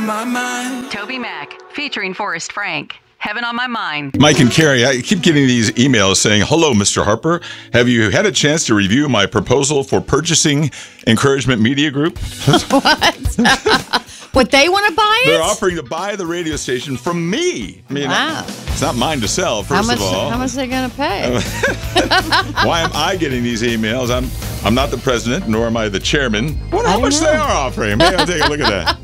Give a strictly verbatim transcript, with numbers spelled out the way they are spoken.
on my mind. Toby Mac, featuring Forrest Frank. Heaven on My Mind. Mike and Carrie, I keep getting these emails saying, hello, Mister Harper. Have you had a chance to review my proposal for purchasing Encouragement Media Group? What? What, they want to buy it? They're offering to buy the radio station from me. I mean, wow. It's not mine to sell, first how much, of all. How much are they going to pay? Why am I getting these emails? I'm I'm not the president, nor am I the chairman. I wonder how much know. they are offering. Maybe I'll take a look at that.